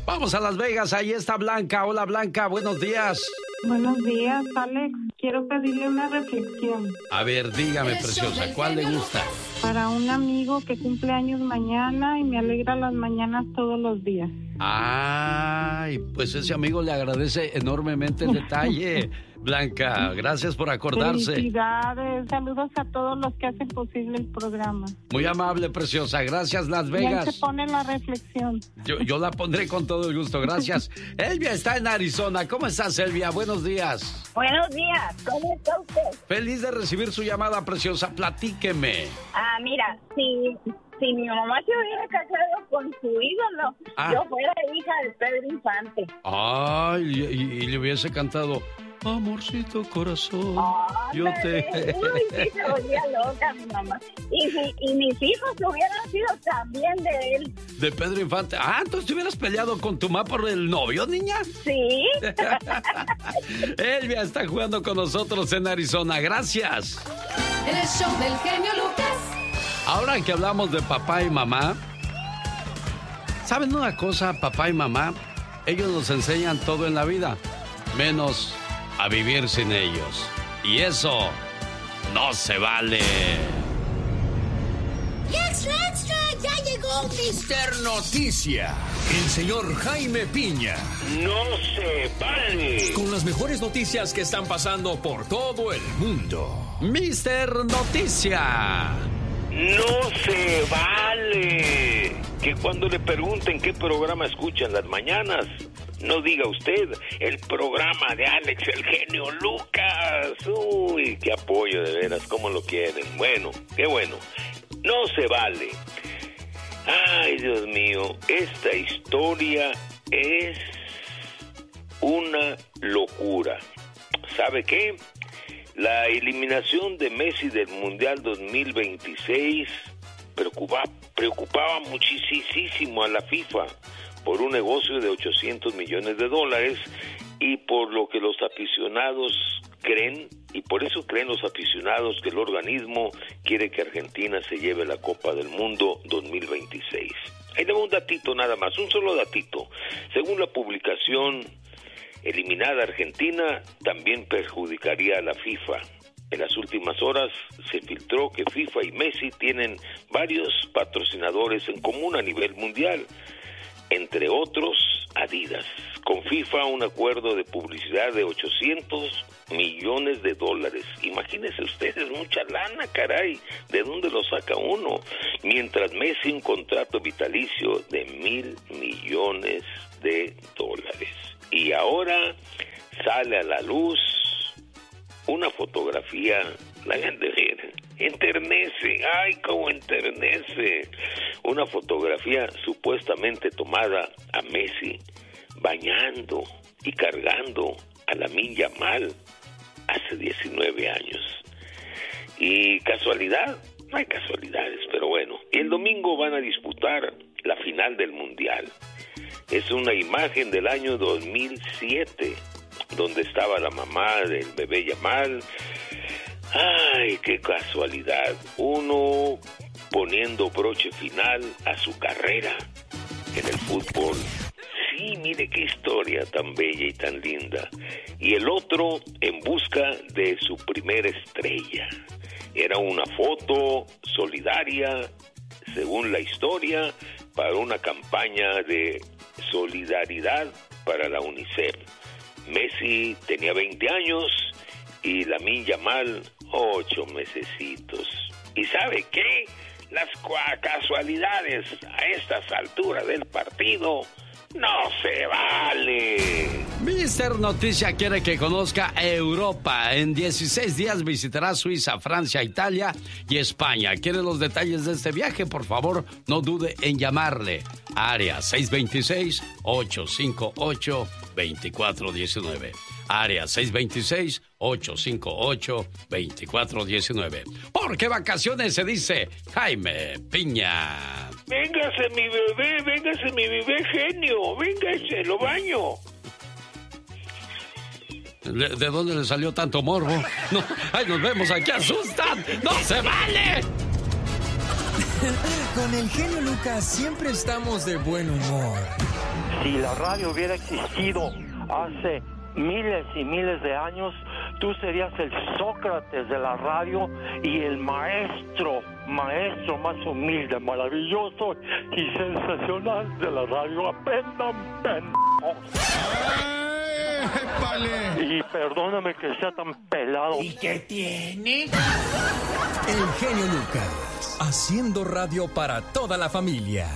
Vamos a Las Vegas, ahí está Blanca. Hola Blanca, buenos días. Buenos días, Alex. Quiero pedirle una reflexión. A ver, dígame, preciosa, ¿cuál le gusta? Para un amigo que cumple años mañana y me alegra las mañanas todos los días. Ay, pues ese amigo le agradece enormemente el detalle. Blanca, gracias por acordarse. Felicidades, saludos a todos los que hacen posible el programa. Muy amable, preciosa, gracias Las Vegas. Y ahí se pone la reflexión. Yo la pondré con todo el gusto, gracias. Elvia está en Arizona, ¿cómo estás, Elvia? Buenos días. Buenos días, ¿cómo está usted? Feliz de recibir su llamada, preciosa, platíqueme. Mira, si mi mamá se hubiera casado con su ídolo, yo fuera hija de Pedro Infante. Ay, y le hubiese cantado... Amorcito corazón, yo te... Uy, sí, se volvía loca mi mamá. Y mis hijos hubieran sido también de él. De Pedro Infante. ¿Entonces te hubieras peleado con tu mamá por el novio, niña? Sí. Elvia está jugando con nosotros en Arizona, gracias. El show del genio Lucas. Ahora que hablamos de papá y mamá, ¿saben una cosa, papá y mamá? Ellos nos enseñan todo en la vida, menos a vivir sin ellos. Y eso no se vale. ¡Extra, extra! ¡Ya llegó Mr. Noticia! El señor Jaime Piña. ¡No se vale! Con las mejores noticias que están pasando por todo el mundo. Mr. Noticia. ¡No se vale! Que cuando le pregunten qué programa escuchan las mañanas, no diga usted, el programa de Alex, el genio Lucas. Uy, qué apoyo, de veras, cómo lo quieren. Bueno, qué bueno. No se vale. Ay, Dios mío, esta historia es una locura. ¿Sabe qué? La eliminación de Messi del Mundial 2026 preocupaba muchísimo a la FIFA por un negocio de $800 millones y por lo que los aficionados creen, y por eso creen los aficionados que el organismo quiere que Argentina se lleve la Copa del Mundo 2026. Ahí le voy un datito nada más, un solo datito. Según la publicación, eliminada Argentina también perjudicaría a la FIFA. En las últimas horas se filtró que FIFA y Messi tienen varios patrocinadores en común a nivel mundial, entre otros Adidas. Con FIFA un acuerdo de publicidad de $800 millones. Imagínense ustedes, mucha lana, caray. ¿De dónde lo saca uno? Mientras Messi un contrato vitalicio de $1,000 millones. Y ahora sale a la luz una fotografía, la gente enternece, ay, cómo enternece, una fotografía supuestamente tomada a Messi bañando y cargando a Lamine Yamal hace 19 años. Y casualidad, no hay casualidades, pero bueno. Y el domingo van a disputar la final del Mundial. Es una imagen del año 2007, donde estaba la mamá del bebé Yamal. Ay, qué casualidad. Uno poniendo broche final a su carrera en el fútbol. Sí, mire qué historia tan bella y tan linda. Y el otro en busca de su primera estrella. Era una foto solidaria, según la historia, para una campaña de solidaridad para la UNICEF. Messi tenía 20 años y Lamine Yamal 8 mesecitos. ¿Y sabe qué? Las casualidades a estas alturas del partido no se vale. Mr. Noticia quiere que conozca Europa. En 16 días visitará Suiza, Francia, Italia y España. ¿Quiere los detalles de este viaje? Por favor, no dude en llamarle. Área 626-858-2419. Área 626-858-2419. Porque vacaciones se dice Jaime Piña. Véngase mi bebé genio, véngase, lo baño. ¿De dónde le salió tanto morbo? No, ay, nos vemos aquí, asustan. ¡No se vale! Con el genio Lucas siempre estamos de buen humor. Si la radio hubiera existido hace miles y miles de años, tú serías el Sócrates de la radio y el maestro más humilde, maravilloso y sensacional de la radio. Aprendan, y perdóname que sea tan pelado. ¿Y qué tiene? El genio Lucas, haciendo radio para toda la familia.